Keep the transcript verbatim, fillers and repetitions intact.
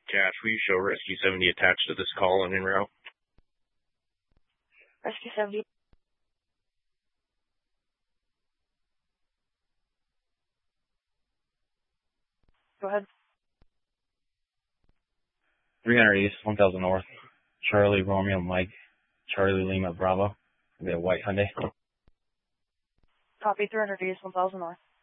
Cash, will you show Rescue seventy attached to this call and en route? Rescue seventy. Go ahead. three hundred East, one thousand North. Charlie Romeo Mike. Charlie Lima Bravo. The white Hyundai. Copy, three hundred East, one thousand North.